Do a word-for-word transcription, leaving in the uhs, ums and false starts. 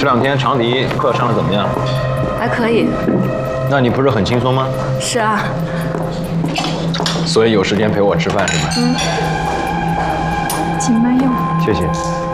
这两天长笛课上的怎么样？ 还可以。 那你不是很轻松吗？ 是啊。 所以有时间陪我吃饭是吗？ 嗯。请慢用。 谢谢。